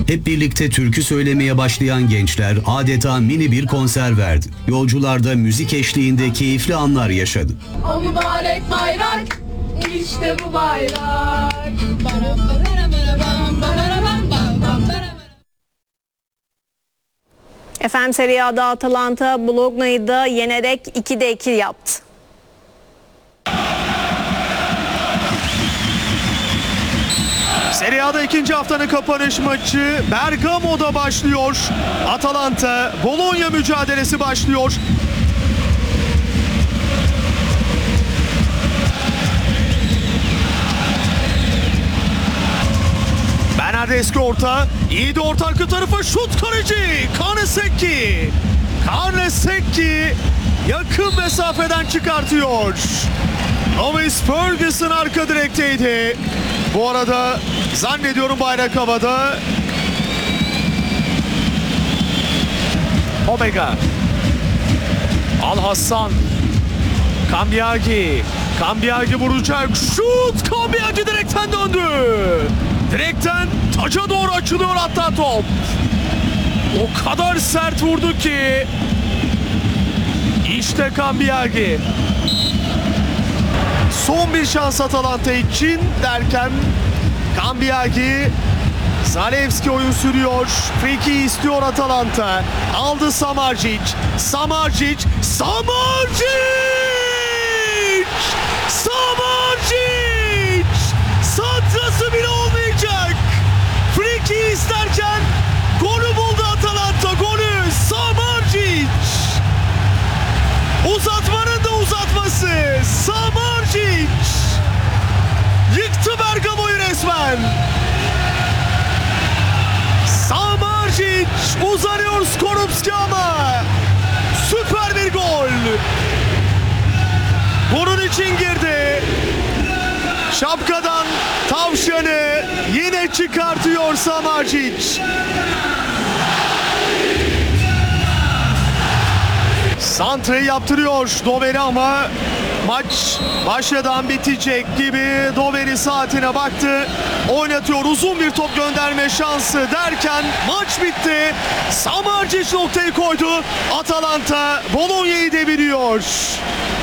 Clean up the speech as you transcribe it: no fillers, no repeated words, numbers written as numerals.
Hep birlikte türkü söylemeye başlayan gençler adeta mini bir konser verdi. Yolcular da müzik eşliğinde keyifli anlar yaşadı. O mübarek bayrak, işte bu bayrak. Efendim Serie A'da Atalanta Bologna'yı da yenerek 2'de 2 yaptı. Serie A'da ikinci haftanın kapanış maçı Bergamo'da başlıyor. Atalanta Bologna mücadelesi başlıyor. Bernardeschi orta, iyi de orta arka tarafa şut kaleci Karnesecki. Karnesecki yakın mesafeden çıkartıyor. Lewis Ferguson arka direkteydi. Bu arada zannediyorum bayrak havada. Omega. Al Hassan. Cambiagi. Cambiagi vuracak. Şut. Cambiagi direkten döndü. Direkten taca doğru açılıyor hatta top. O kadar sert vurdu ki. İşte Cambiagi. Son bir şans Atalanta için derken Cambiagi, Zalewski oyun sürüyor. Free kick istiyor Atalanta. Aldı Samardzic. Samardzic. Samardzic! Samardzic! Santrası bile olmayacak. Free kick isterken golü buldu Atalanta. Golü Samardzic. Uzatmanın da uzatması. Samardzic yıktı Bergamo'yu resmen. Samardzic uzanıyor Skorupski ama süper bir gol. Golün için girdi. Şapkadan tavşanı yine çıkartıyor Samardzic. Santra'yı yaptırıyor Doveri ama maç başladan bitecek gibi. Doveri saatine baktı. Oynatıyor, uzun bir top gönderme şansı derken maç bitti. Samardzic noktayı koydu. Atalanta Bologna'yı deviriyor.